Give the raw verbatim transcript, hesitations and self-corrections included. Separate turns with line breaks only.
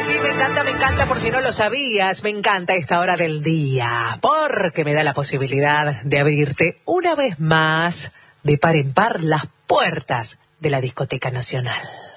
sí, me encanta, me encanta, por si no lo sabías, me encanta esta hora del día, porque me da la posibilidad de abrirte una vez más, de par en par, las puertas de la Discoteca Nacional.